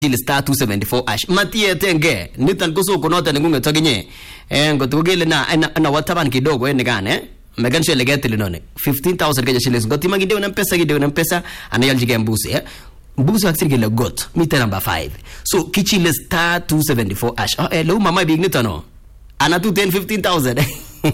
Chili star 274 ash. Matie tenge. Nitan kuso kunote nengunge toginye. Ngoto gele na wataban kidogo gane. Megan shele get linone. 15,000 Kenya shillings. Ngoti magide una pesa anayaljige mbuzi Mbuzi aksirige le got. Mite number 5. So kichile star 274 ash. Lo mama big nitano. Ana 15,000.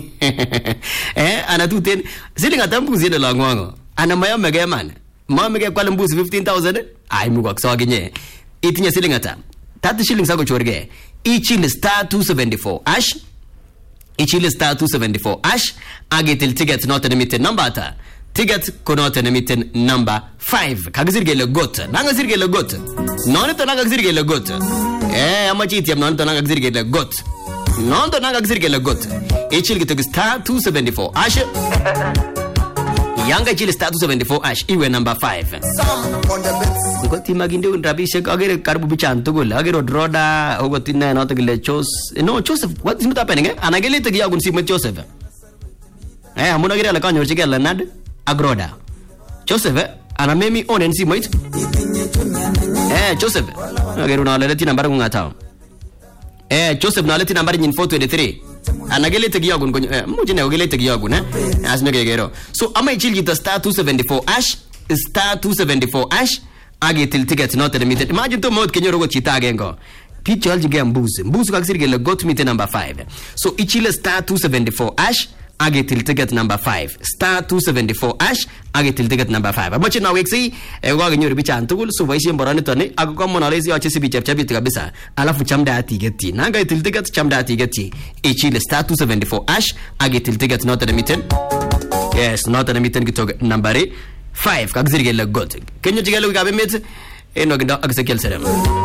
Ana 10. Sili ngata mbuzi de langwango. Ana maya megeman. Mama mege kwa mbuzi 15,000. Ai mugo aksaginye. Itinya sili ngata. 30 shillings ako chorge. Ichile star 274 ash. Ichile star 274 ash. Agetil ticket not limited number ata. Ticket konote limited number 5. Kagzirge le got. Nanga zirge le got. Nonito nanga zirge le got. Amachiti am nonito nanga zirge le got. Nonito nanga zirge le got. Ichile gito star 274 ash. Yanga chile star 274 ash. Iwe number 5. Ngoti maginde unrabishe agere karbu bichanto gol. Agere droda ogotina not gile No Joseph, what is happening? Anagele te giya gunsi Joseph. Amuna gere la kanyo chike la nad agroda. Joseph ana memi onen si moit. Joseph. Agere una leti number ngata. Joseph na leti number nyin 423. Anagele te giya gun mujine ogele te giya gun asme gero. So ama ichili gita star 274 ash star 274 ash agetil ticket not limited. Imagine to mod kenyo rogo chita agengo. Pichal jige mbuzi kaksirige le got meet number 5. So ichile star 274 ash agetil ticket number 5. Star 274 ash agetil ticket number 5. Amoche na weksi wa genyo bicha antugul so waisi mborani tone akoko monalezi wa chesi bicha chabi kabisa. Alafu chamda atigeti. Nanga itil ticket chamda atigeti. Ichile star 274 ash agetil ticket not limited. Yes, not limited gito number 5 kaksirige le got. Kenyo jigelo gabe met eno gida aksekel serem.